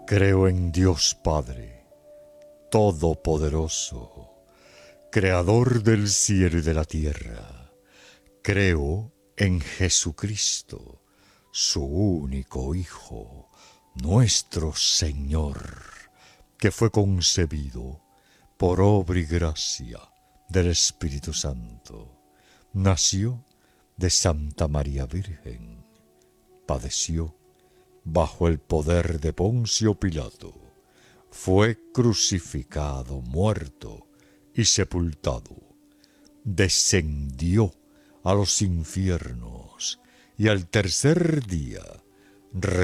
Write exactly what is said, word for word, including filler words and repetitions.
Creo en Dios Padre, Todopoderoso, Creador del cielo y de la tierra. Creo en Jesucristo, su único Hijo, nuestro Señor, que fue concebido por obra y gracia del Espíritu Santo. Nació de Santa María Virgen, padeció bajo el poder de Poncio Pilato, fue crucificado, muerto y sepultado, descendió a los infiernos y al tercer día